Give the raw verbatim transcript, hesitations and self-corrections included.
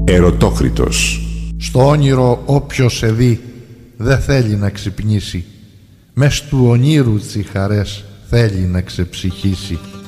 Ερωτόκριτος. Στο όνειρο όποιος σε δει δεν θέλει να ξυπνήσει, μες του ονείρου τις χαρές θέλει να ξεψυχήσει.